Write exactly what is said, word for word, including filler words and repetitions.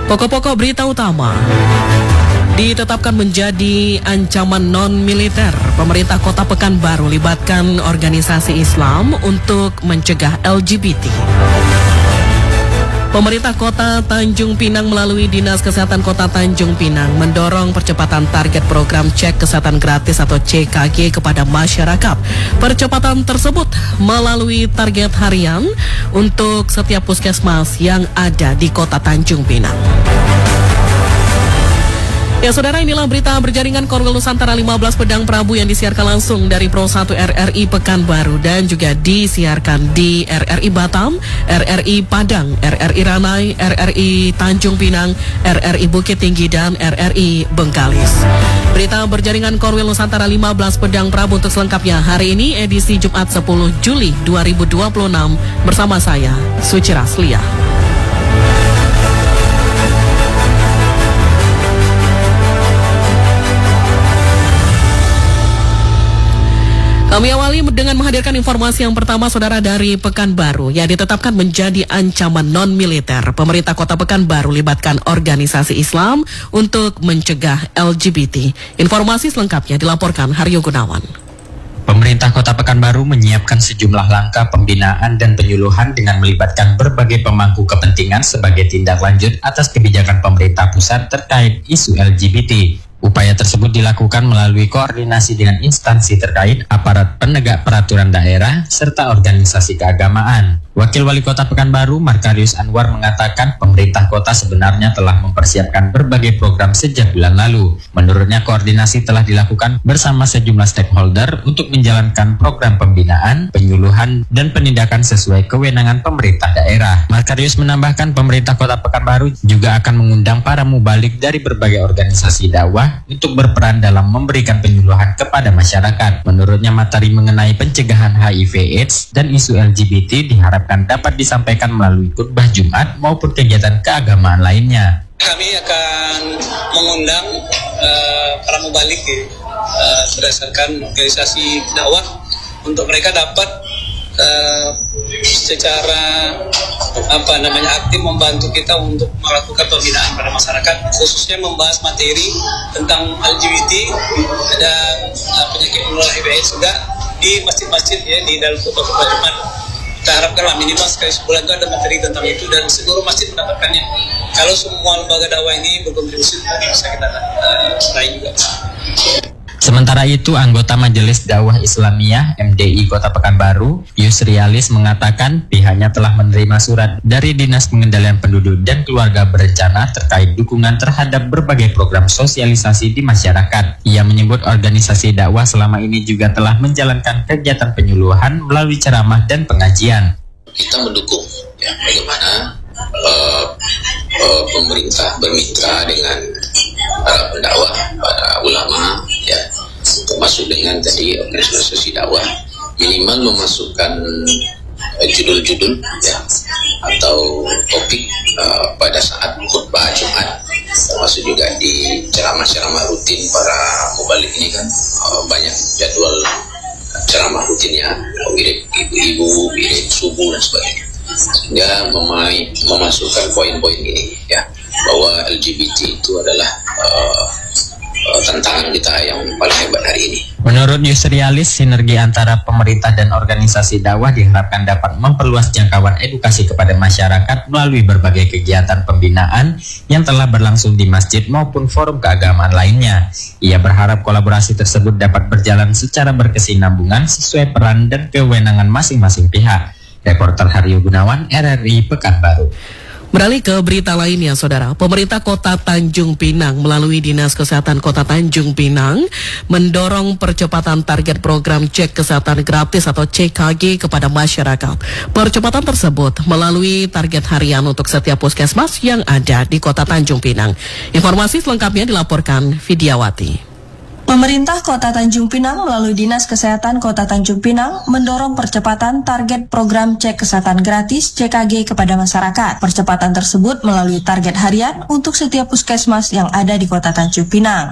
Pokok-pokok berita utama. Ditetapkan menjadi ancaman non-militer. Pemerintah Kota Pekanbaru libatkan organisasi Islam untuk mencegah L G B T. Pemerintah Kota Tanjung Pinang melalui Dinas Kesehatan Kota Tanjung Pinang mendorong percepatan target program cek kesehatan gratis atau C K G kepada masyarakat. Percepatan tersebut melalui target harian untuk setiap puskesmas yang ada di Kota Tanjung Pinang. Ya saudara, inilah berita berjaringan Korwil Nusantara lima belas Pedang Prabu yang disiarkan langsung dari Pro satu R R I Pekanbaru dan juga disiarkan di R R I Batam, R R I Padang, R R I Ranai, R R I Tanjung Pinang, R R I Bukit Tinggi dan R R I Bengkalis. Berita berjaringan Korwil Nusantara lima belas Pedang Prabu untuk selengkapnya hari ini edisi Jumat sepuluh Juli dua ribu dua puluh enam bersama saya Suci Raslia. Kami awali dengan menghadirkan informasi yang pertama, saudara, dari Pekanbaru yang ditetapkan menjadi ancaman non-militer. Pemerintah Kota Pekanbaru libatkan organisasi Islam untuk mencegah L G B T. Informasi selengkapnya dilaporkan Haryo Gunawan. Pemerintah Kota Pekanbaru menyiapkan sejumlah langkah pembinaan dan penyuluhan dengan melibatkan berbagai pemangku kepentingan sebagai tindak lanjut atas kebijakan pemerintah pusat terkait isu L G B T. Upaya tersebut dilakukan melalui koordinasi dengan instansi terkait, aparat penegak peraturan daerah, serta organisasi keagamaan. Wakil Wali Kota Pekanbaru, Markarius Anwar, mengatakan pemerintah kota sebenarnya telah mempersiapkan berbagai program sejak bulan lalu. Menurutnya, koordinasi telah dilakukan bersama sejumlah stakeholder untuk menjalankan program pembinaan, penyuluhan, dan penindakan sesuai kewenangan pemerintah daerah. Markarius menambahkan pemerintah Kota Pekanbaru juga akan mengundang para mubalik dari berbagai organisasi dakwah untuk berperan dalam memberikan penyuluhan kepada masyarakat. Menurutnya, materi mengenai pencegahan H I V AIDS dan isu L G B T diharapkan dapat disampaikan melalui khutbah Jumat maupun kegiatan keagamaan lainnya. Kami akan mengundang uh, para mubalik uh, berdasarkan organisasi dakwah untuk mereka dapat uh, secara apa namanya aktif membantu kita untuk melakukan pembinaan pada masyarakat, khususnya membahas materi tentang L G B T dan uh, penyakit menular H I V AIDS juga di masjid-masjid ya di dalam kota-kota Jumat. Kita harapkanlah minimal sekali sebulan itu ada materi tentang itu dan seluruh masjid mendapatkannya. Kalau semua lembaga dakwah ini berkontribusi, bisa kita uh, selain juga. Sementara itu, anggota Majelis Dakwah Islamiyah M D I Kota Pekanbaru, Yusrialis, mengatakan pihaknya telah menerima surat dari Dinas Pengendalian Penduduk dan Keluarga Berencana terkait dukungan terhadap berbagai program sosialisasi di masyarakat. Ia menyebut organisasi dakwah selama ini juga telah menjalankan kegiatan penyuluhan melalui ceramah dan pengajian. Kita mendukung ya, bagaimana uh, uh, pemerintah bermitra dengan para pendakwah, para ulama, ya, termasuk dengan tadi organisasi dakwah, minimal memasukkan uh, judul-judul, ya, atau topik uh, pada saat khutbah Jumat, termasuk juga di ceramah-ceramah rutin para mubalik ini kan uh, banyak jadwal ceramah rutinnya, wirid ibu-ibu, wirid subuh dan sebagainya. Sehingga memai, memasukkan poin-poin ini, ya, bahwa L G B T itu adalah uh, uh, tantangan kita yang paling hebat hari ini. Menurut Yusrialis, sinergi antara pemerintah dan organisasi dakwah diharapkan dapat memperluas jangkauan edukasi kepada masyarakat melalui berbagai kegiatan pembinaan yang telah berlangsung di masjid maupun forum keagamaan lainnya. Ia berharap kolaborasi tersebut dapat berjalan secara berkesinambungan sesuai peran dan kewenangan masing-masing pihak. Reporter Haryo Gunawan, R R I Pekanbaru. Beralih ke berita lainnya, saudara. Pemerintah Kota Tanjung Pinang melalui Dinas Kesehatan Kota Tanjung Pinang mendorong percepatan target program cek kesehatan gratis atau C K G kepada masyarakat. Percepatan tersebut melalui target harian untuk setiap puskesmas yang ada di Kota Tanjung Pinang. Informasi selengkapnya dilaporkan Vidyawati. Pemerintah Kota Tanjung Pinang melalui Dinas Kesehatan Kota Tanjung Pinang mendorong percepatan target program cek kesehatan gratis C K G kepada masyarakat. Percepatan tersebut melalui target harian untuk setiap puskesmas yang ada di Kota Tanjung Pinang.